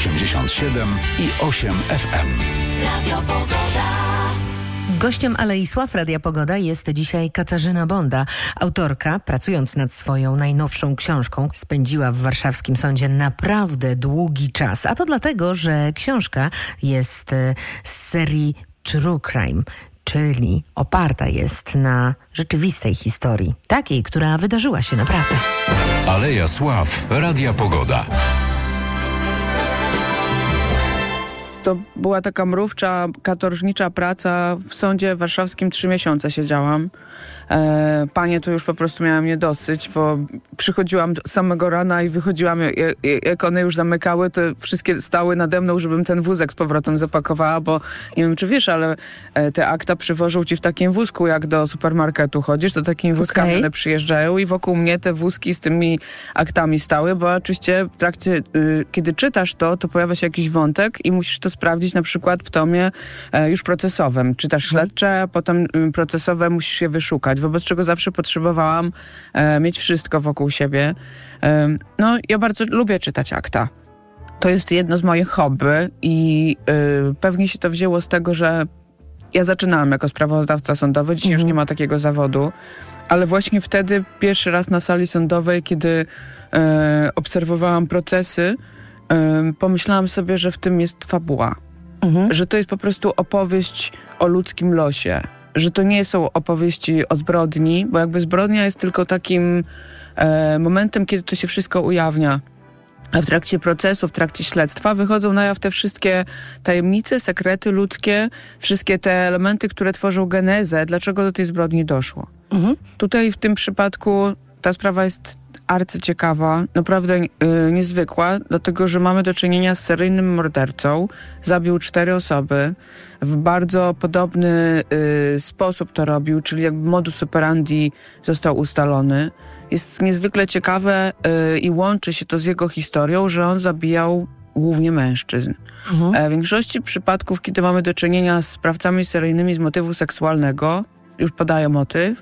87,8 FM. Radio Pogoda. Gościem Alei Sław Radia Pogoda jest dzisiaj Katarzyna Bonda. Autorka, pracując nad swoją najnowszą książką, spędziła w warszawskim sądzie naprawdę długi czas. A to dlatego, że książka jest z serii True Crime, czyli oparta jest na rzeczywistej historii, takiej, która wydarzyła się naprawdę. Aleja Sław Radia Pogoda. To była taka mrówcza, katorżnicza praca. W sądzie warszawskim 3 miesiące siedziałam. Panie to już po prostu miałam niedosyć, bo przychodziłam samego rana i wychodziłam, jak one już zamykały, to wszystkie stały nade mną, żebym ten wózek z powrotem zapakowała, bo nie wiem, czy wiesz, ale te akta przywożą ci w takim wózku, jak do supermarketu chodzisz, to takimi wózkami one przyjeżdżają i wokół mnie te wózki z tymi aktami stały, bo oczywiście w trakcie, kiedy czytasz to pojawia się jakiś wątek i musisz to sprawdzić na przykład w tomie już procesowym. Czytasz śledcze, a potem procesowe musisz je wyszukać, wobec czego zawsze potrzebowałam mieć wszystko wokół siebie. No, ja bardzo lubię czytać akta. To jest jedno z moich hobby i pewnie się to wzięło z tego, że ja zaczynałam jako sprawozdawca sądowy, dzisiaj już nie ma takiego zawodu, ale właśnie wtedy pierwszy raz na sali sądowej, kiedy obserwowałam procesy, pomyślałam sobie, że w tym jest fabuła. Że to jest po prostu opowieść o ludzkim losie. Że to nie są opowieści o zbrodni, bo jakby zbrodnia jest tylko takim momentem, kiedy to się wszystko ujawnia. A w trakcie procesu, w trakcie śledztwa wychodzą na jaw te wszystkie tajemnice, sekrety ludzkie, wszystkie te elementy, które tworzą genezę, dlaczego do tej zbrodni doszło. Tutaj w tym przypadku ta sprawa jest arcyciekawa, naprawdę niezwykła, dlatego że mamy do czynienia z seryjnym mordercą. Zabił 4 osoby. W bardzo podobny sposób to robił, czyli jakby modus operandi został ustalony. Jest niezwykle ciekawe i łączy się to z jego historią, że on zabijał głównie mężczyzn. W większości przypadków, kiedy mamy do czynienia z sprawcami seryjnymi z motywu seksualnego, już podaję motyw,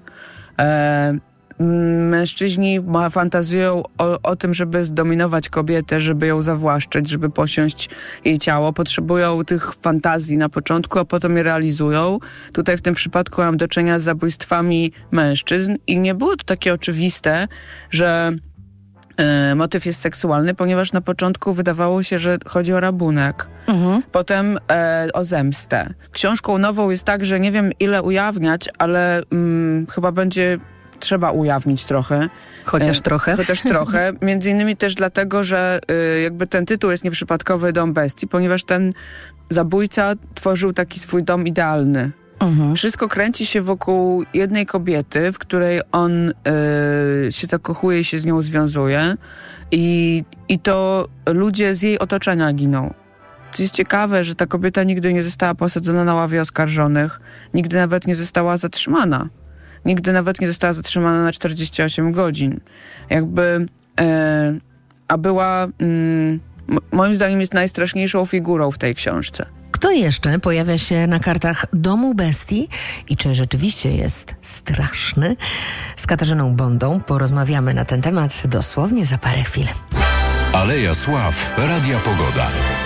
mężczyźni fantazują o tym, żeby zdominować kobietę, żeby ją zawłaszczyć, żeby posiąść jej ciało. Potrzebują tych fantazji na początku, a potem je realizują. Tutaj w tym przypadku mam do czynienia z zabójstwami mężczyzn i nie było to takie oczywiste, że motyw jest seksualny, ponieważ na początku wydawało się, że chodzi o rabunek. Potem o zemstę. Książką nową jest tak, że nie wiem ile ujawniać, ale chyba będzie trzeba ujawnić trochę. Chociaż trochę. Chociaż trochę. Między innymi też dlatego, że jakby ten tytuł jest nieprzypadkowy, Dom Bestii, ponieważ ten zabójca tworzył taki swój dom idealny. Wszystko kręci się wokół jednej kobiety, w której on się zakochuje i się z nią związuje. I to ludzie z jej otoczenia giną. Co jest ciekawe, że ta kobieta nigdy nie została posadzona na ławie oskarżonych. Nigdy nawet nie została zatrzymana. Nigdy nawet nie została zatrzymana na 48 godzin. Jakby, a była, moim zdaniem jest najstraszniejszą figurą w tej książce. Kto jeszcze pojawia się na kartach Domu Bestii i czy rzeczywiście jest straszny? Z Katarzyną Bondą porozmawiamy na ten temat dosłownie za parę chwil. Aleja Sław Radia Pogoda.